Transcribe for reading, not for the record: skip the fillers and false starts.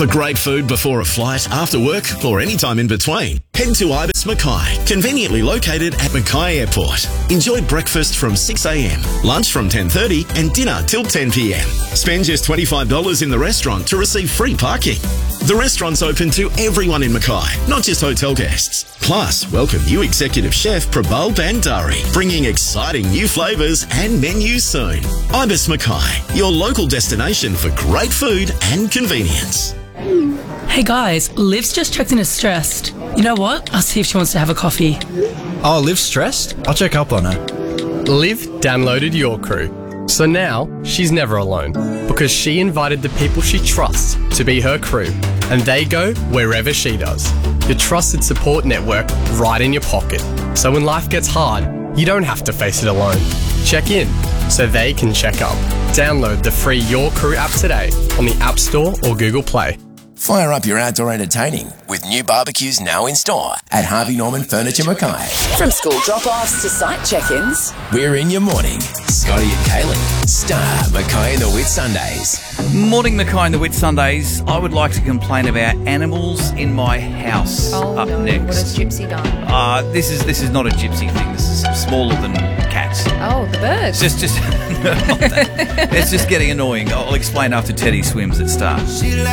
For great food before a flight, after work, or any time in between, head to Ibis Mackay, conveniently located at Mackay Airport. Enjoy breakfast from 6 a.m, lunch from 10:30 and dinner till 10 p.m. Spend just $25 in the restaurant to receive free parking. The restaurant's open to everyone in Mackay, not just hotel guests. Plus, welcome new executive chef Prabal Bandari, bringing exciting new flavours and menus soon. Ibis Mackay, your local destination for great food and convenience. Hey guys, Liv's just checked in as stressed. You know what? I'll see if she wants to have a coffee. Oh, Liv's stressed? I'll check up on her. Liv downloaded Your Crew. So now she's never alone because she invited the people she trusts to be her crew, and they go wherever she does. Your trusted support network right in your pocket. So when life gets hard, you don't have to face it alone. Check in so they can check up. Download the free Your Crew app today on the App Store or Google Play. Fire up your outdoor entertaining with new barbecues now in store at Harvey Norman Furniture Mackay. From school drop-offs to site check-ins. We're in your morning. Scotty and Kaylee. Star Mackay and the Whit Sundays. Morning, Mackay and the Whit Sundays. I would like to complain about animals in my house up next. What has Gypsy done? This is not a gypsy thing. This is smaller than cats. Oh, the birds. Just no, not that. It's just getting annoying. I'll explain after Teddy swims at Star.